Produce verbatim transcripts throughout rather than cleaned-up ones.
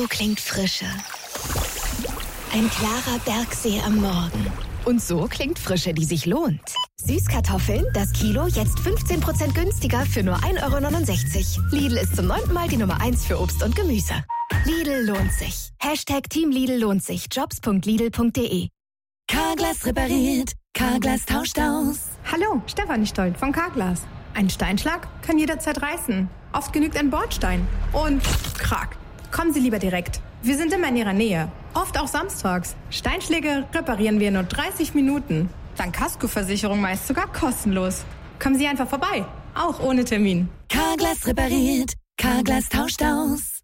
klingt Frische. Ein klarer Bergsee am Morgen. Und so klingt Frische, die sich lohnt. Süßkartoffeln, das Kilo jetzt fünfzehn Prozent günstiger für nur ein Euro neunundsechzig. Lidl ist zum neunten Mal die Nummer eins für Obst und Gemüse. Lidl lohnt sich. Hashtag Team Lidl lohnt sich. Jobs punkt lidl punkt de. Carglass repariert. Carglass tauscht aus. Hallo, Stefanie Stolt von Carglass. Ein Steinschlag kann jederzeit reißen. Oft genügt ein Bordstein. Und krack. Kommen Sie lieber direkt. Wir sind immer in Ihrer Nähe. Oft auch samstags. Steinschläge reparieren wir in nur dreißig Minuten. Dank Kaskoversicherung meist sogar kostenlos. Kommen Sie einfach vorbei. Auch ohne Termin. Carglass repariert. Carglass tauscht aus.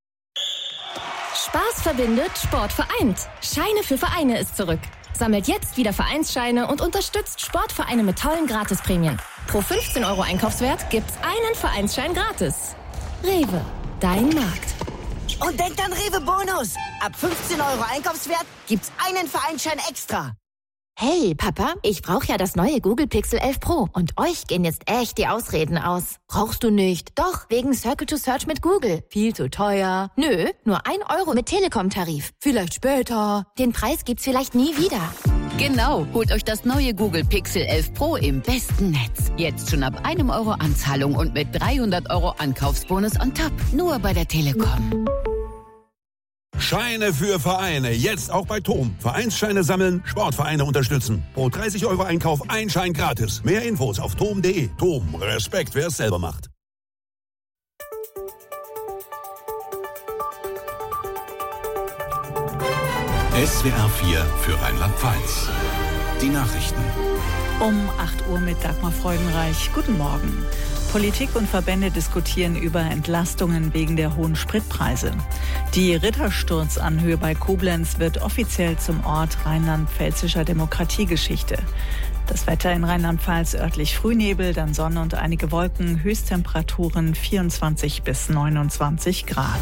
Spaß verbindet, Sport vereint. Scheine für Vereine ist zurück. Sammelt jetzt wieder Vereinsscheine und unterstützt Sportvereine mit tollen Gratisprämien. Pro fünfzehn Euro Einkaufswert gibt's einen Vereinsschein gratis. Rewe, dein Markt. Und denkt an Rewe Bonus. Ab fünfzehn Euro Einkaufswert gibt's einen Vereinsschein extra. Hey, Papa, ich brauche ja das neue Google Pixel elf Pro. Und euch gehen jetzt echt die Ausreden aus. Brauchst du nicht? Doch, wegen Circle to Search mit Google. Viel zu teuer. Nö, nur ein Euro mit Telekom-Tarif. Vielleicht später. Den Preis gibt's vielleicht nie wieder. Genau, holt euch das neue Google Pixel elf Pro im besten Netz. Jetzt schon ab einem Euro Anzahlung und mit dreihundert Euro Ankaufsbonus on top. Nur bei der Telekom. Scheine für Vereine. Jetzt auch bei Tom. Vereinsscheine sammeln, Sportvereine unterstützen. Pro dreißig Euro Einkauf ein Schein gratis. Mehr Infos auf tom punkt de. Tom, Respekt, wer es selber macht. S W R vier für Rheinland-Pfalz. Die Nachrichten. Um acht Uhr mit Dagmar Freudenreich. Guten Morgen. Politik und Verbände diskutieren über Entlastungen wegen der hohen Spritpreise. Die Rittersturzanhöhe bei Koblenz wird offiziell zum Ort rheinland-pfälzischer Demokratiegeschichte. Das Wetter in Rheinland-Pfalz örtlich Frühnebel, dann Sonne und einige Wolken, Höchsttemperaturen vierundzwanzig bis neunundzwanzig Grad.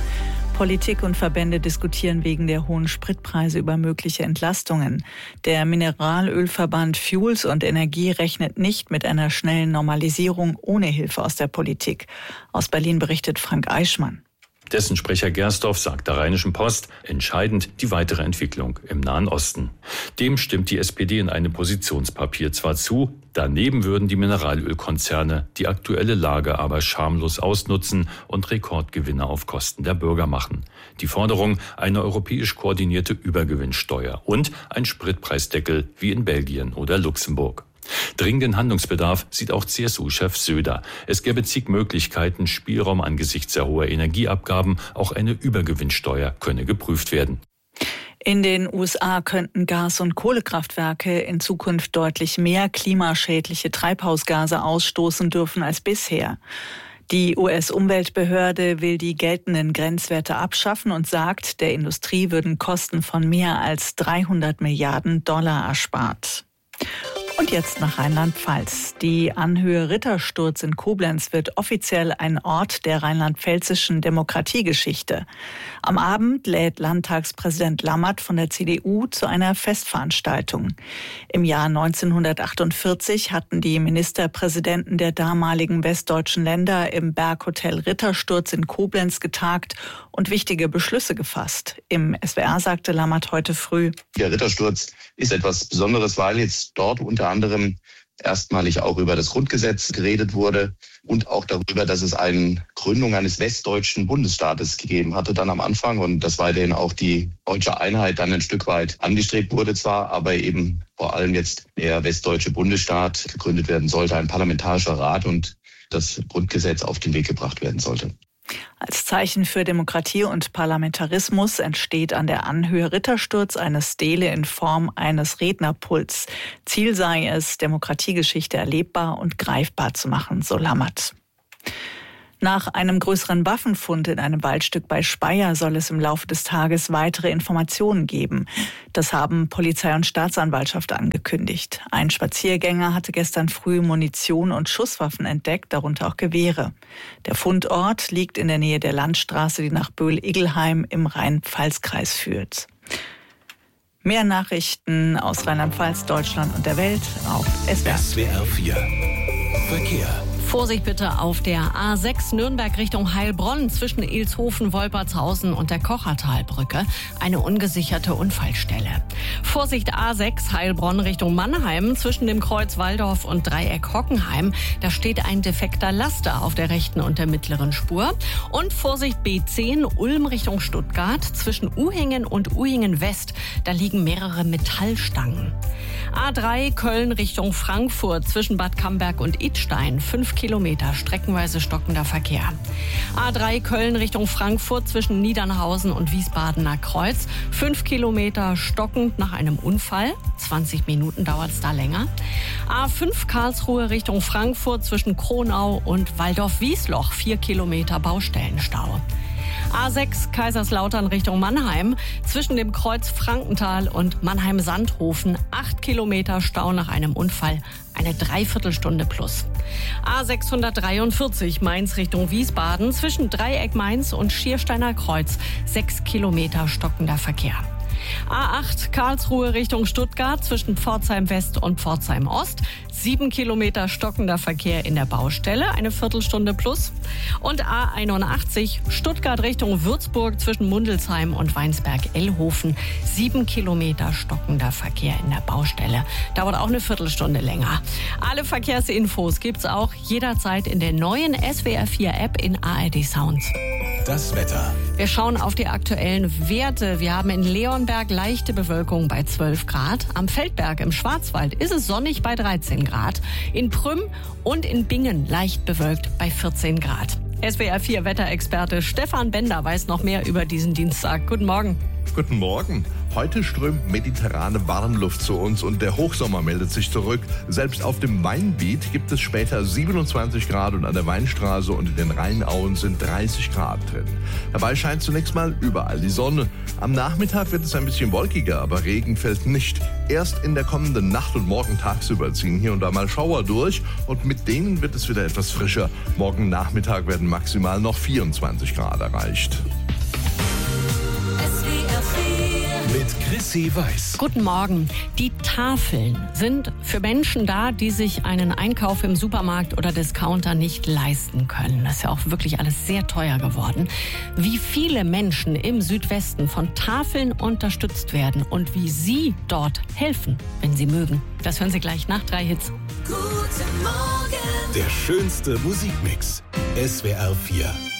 Politik und Verbände diskutieren wegen der hohen Spritpreise über mögliche Entlastungen. Der Mineralölverband Fuels und Energie rechnet nicht mit einer schnellen Normalisierung ohne Hilfe aus der Politik. Aus Berlin berichtet Frank Eichmann. Dessen Sprecher Gersdorf sagt der Rheinischen Post, entscheidend die weitere Entwicklung im Nahen Osten. Dem stimmt die S P D in einem Positionspapier zwar zu, daneben würden die Mineralölkonzerne die aktuelle Lage aber schamlos ausnutzen und Rekordgewinne auf Kosten der Bürger machen. Die Forderung, eine europäisch koordinierte Übergewinnsteuer und ein Spritpreisdeckel wie in Belgien oder Luxemburg. Dringenden Handlungsbedarf sieht auch C S U-Chef Söder. Es gäbe zig Möglichkeiten, Spielraum angesichts der hohen Energieabgaben. Auch eine Übergewinnsteuer könne geprüft werden. In den U S A könnten Gas- und Kohlekraftwerke in Zukunft deutlich mehr klimaschädliche Treibhausgase ausstoßen dürfen als bisher. Die U S-Umweltbehörde will die geltenden Grenzwerte abschaffen und sagt, der Industrie würden Kosten von mehr als dreihundert Milliarden Dollar erspart. Und jetzt nach Rheinland-Pfalz. Die Anhöhe Rittersturz in Koblenz wird offiziell ein Ort der rheinland-pfälzischen Demokratiegeschichte. Am Abend lädt Landtagspräsident Lammert von der C D U zu einer Festveranstaltung. Im Jahr neunzehnhundertachtundvierzig hatten die Ministerpräsidenten der damaligen westdeutschen Länder im Berghotel Rittersturz in Koblenz getagt und wichtige Beschlüsse gefasst. Im S W R sagte Lammert heute früh: Der Rittersturz ist etwas Besonderes, weil jetzt dort unter anderem erstmalig auch über das Grundgesetz geredet wurde und auch darüber, dass es eine Gründung eines westdeutschen Bundesstaates gegeben hatte dann am Anfang und dass weiterhin auch die deutsche Einheit dann ein Stück weit angestrebt wurde zwar, aber eben vor allem jetzt der westdeutsche Bundesstaat gegründet werden sollte, ein parlamentarischer Rat und das Grundgesetz auf den Weg gebracht werden sollte. Als Zeichen für Demokratie und Parlamentarismus entsteht an der Anhöhe Rittersturz eine Stele in Form eines Rednerpults. Ziel sei es, Demokratiegeschichte erlebbar und greifbar zu machen, so Lammert. Nach einem größeren Waffenfund in einem Waldstück bei Speyer soll es im Laufe des Tages weitere Informationen geben. Das haben Polizei und Staatsanwaltschaft angekündigt. Ein Spaziergänger hatte gestern früh Munition und Schusswaffen entdeckt, darunter auch Gewehre. Der Fundort liegt in der Nähe der Landstraße, die nach Böhl-Igelheim im Rhein-Pfalz-Kreis führt. Mehr Nachrichten aus Rheinland-Pfalz, Deutschland und der Welt auf S W R. S W R vier Verkehr. Vorsicht bitte auf der A sechs Nürnberg Richtung Heilbronn zwischen Ilshofen, Wolpertshausen und der Kochertalbrücke. Eine ungesicherte Unfallstelle. Vorsicht A sechs Heilbronn Richtung Mannheim zwischen dem Kreuz Walldorf und Dreieck Hockenheim. Da steht ein defekter Laster auf der rechten und der mittleren Spur. Und Vorsicht B zehn Ulm Richtung Stuttgart zwischen Uhingen und Uhingen West. Da liegen mehrere Metallstangen. A drei Köln Richtung Frankfurt zwischen Bad Camberg und Idstein. Fünf Kilometer streckenweise stockender Verkehr. A drei Köln Richtung Frankfurt zwischen Niedernhausen und Wiesbadener Kreuz. Fünf Kilometer stockend nach einem Unfall. zwanzig Minuten dauert es da länger. A fünf Karlsruhe Richtung Frankfurt zwischen Kronau und Waldorf-Wiesloch. Vier Kilometer Baustellenstau. A sechs Kaiserslautern Richtung Mannheim zwischen dem Kreuz Frankenthal und Mannheim-Sandhofen. Acht Kilometer Stau nach einem Unfall. Eine Dreiviertelstunde plus. A sechshundertdreiundvierzig Mainz Richtung Wiesbaden zwischen Dreieck Mainz und Schiersteiner Kreuz. Sechs Kilometer stockender Verkehr. A acht Karlsruhe Richtung Stuttgart zwischen Pforzheim West und Pforzheim Ost. Sieben Kilometer stockender Verkehr in der Baustelle, eine Viertelstunde plus. Und A einundachtzig Stuttgart Richtung Würzburg zwischen Mundelsheim und Weinsberg-Ellhofen. Sieben Kilometer stockender Verkehr in der Baustelle. Dauert auch eine Viertelstunde länger. Alle Verkehrsinfos gibt's auch jederzeit in der neuen S W R vier App in A R D Sound. Das Wetter. Wir schauen auf die aktuellen Werte. Wir haben in Leonberg leichte Bewölkung bei zwölf Grad. Am Feldberg im Schwarzwald ist es sonnig bei dreizehn Grad. In Prüm und in Bingen leicht bewölkt bei vierzehn Grad. S W R vier Wetterexperte Stefan Bender weiß noch mehr über diesen Dienstag. Guten Morgen. Guten Morgen. Heute strömt mediterrane Warmluft zu uns und der Hochsommer meldet sich zurück. Selbst auf dem Weingebiet gibt es später siebenundzwanzig Grad und an der Weinstraße und in den Rheinauen sind dreißig Grad drin. Dabei scheint zunächst mal überall die Sonne. Am Nachmittag wird es ein bisschen wolkiger, aber Regen fällt nicht. Erst in der kommenden Nacht und morgen tagsüber ziehen hier und da mal Schauer durch und mit denen wird es wieder etwas frischer. Morgen Nachmittag werden maximal noch vierundzwanzig Grad erreicht. Mit Chrissy Weiß. Guten Morgen. Die Tafeln sind für Menschen da, die sich einen Einkauf im Supermarkt oder Discounter nicht leisten können. Das ist ja auch wirklich alles sehr teuer geworden. Wie viele Menschen im Südwesten von Tafeln unterstützt werden und wie Sie dort helfen, wenn Sie mögen. Das hören Sie gleich nach drei Hits. Guten Morgen. Der schönste Musikmix. S W R vier.